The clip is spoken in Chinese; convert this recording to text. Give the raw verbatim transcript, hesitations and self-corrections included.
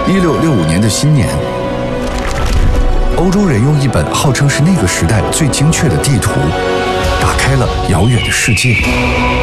一六六五年的新年，欧洲人用一本号称是那个时代最精确的地图，打开了遥远的世界。